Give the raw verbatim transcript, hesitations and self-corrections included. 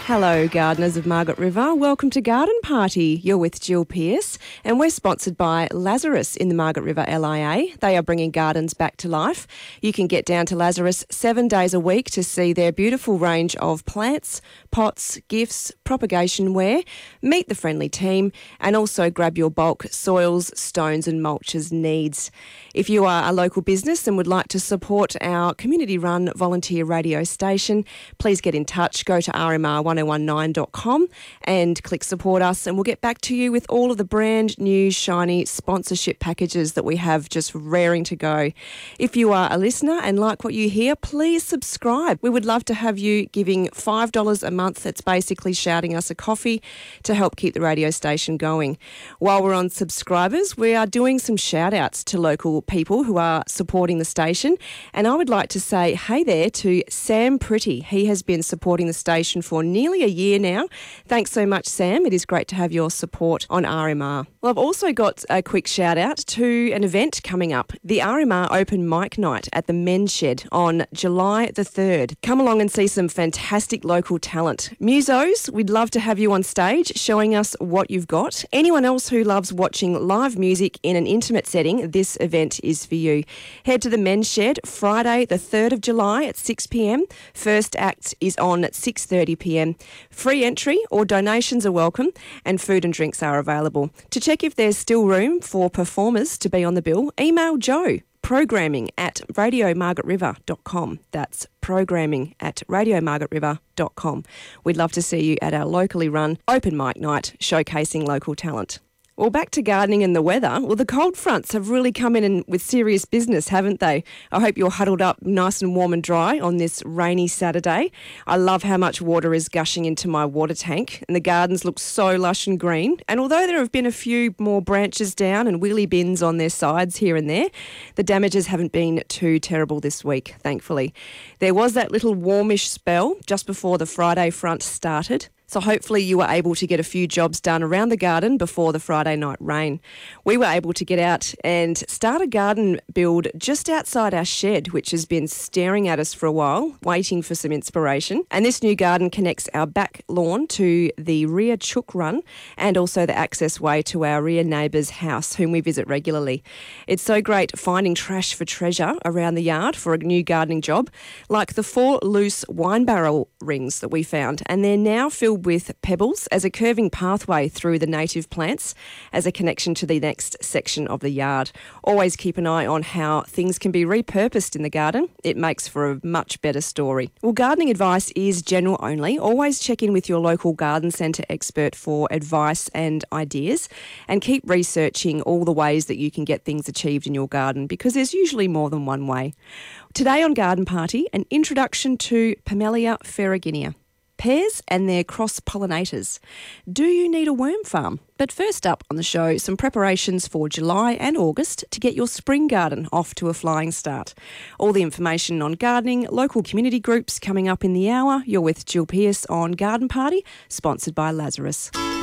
Hello, gardeners of Margaret River. Welcome to Garden Party. You're with Jill Pearce, and we're sponsored by Lazarus in the Margaret River L I A. They are bringing gardens back to life. You can get down to Lazarus seven days a week to see their beautiful range of plants, pots, gifts, propagation ware, meet the friendly team, and also grab your bulk soils, stones and mulches needs. If you are a local business and would like to support our community-run volunteer radio station, please get in touch. Go to r m r one oh one nine dot com and click support us, and we'll get back to you with all of the brand new shiny sponsorship packages that we have just raring to go. If you are a listener and like what you hear, please subscribe. We would love to have you giving five dollars a month. That's basically shouting us a coffee to help keep the radio station going. While we're on subscribers, we are doing some shout outs to local people who are supporting the station, and I would like to say hey there to Sam Pretty. He has been supporting the station for nearly a year now. Thanks so much, Sam. It is great to have your support on R M R. Well, I've also got a quick shout out to an event coming up, the R M R Open Mic Night at the Men's Shed on July the third. Come along and see some fantastic local talent. Musos, we'd love to have you on stage showing us what you've got. Anyone else who loves watching live music in an intimate setting, this event is for you. Head to the Men's Shed Friday the third of July at six p m. First act is on at six thirty p m. Free entry or donations are welcome, and food and drinks are available. To check if there's still room for performers to be on the bill, email Joe, programming at radio margaret river dot com. That's programming at radio margaret river dot com. We'd love to see you at our locally run open mic night showcasing local talent. Well, back to gardening and the weather. Well, the cold fronts have really come in and with serious business, haven't they? I hope you're huddled up nice and warm and dry on this rainy Saturday. I love how much water is gushing into my water tank, and the gardens look so lush and green. And although there have been a few more branches down and wheelie bins on their sides here and there, the damages haven't been too terrible this week, thankfully. There was that little warmish spell just before the Friday front started. So hopefully you were able to get a few jobs done around the garden before the Friday night rain. We were able to get out and start a garden build just outside our shed, which has been staring at us for a while, waiting for some inspiration. And this new garden connects our back lawn to the rear chook run and also the access way to our rear neighbour's house, whom we visit regularly. It's so great finding trash for treasure around the yard for a new gardening job, like the four loose wine barrel rings that we found, and they're now filled with pebbles as a curving pathway through the native plants as a connection to the next section of the yard. Always keep an eye on how things can be repurposed in the garden. It makes for a much better story. Well, gardening advice is general only. Always check in with your local garden centre expert for advice and ideas, and keep researching all the ways that you can get things achieved in your garden, because there's usually more than one way. Today on Garden Party, an introduction to Pimelia ferruginea. Pears and their cross-pollinators. Do you need a worm farm? But first up on the show, some preparations for July and August to get your spring garden off to a flying start. All the information on gardening, local community groups coming up in the hour. You're with Jill Pearce on Garden Party, sponsored by Lazarus.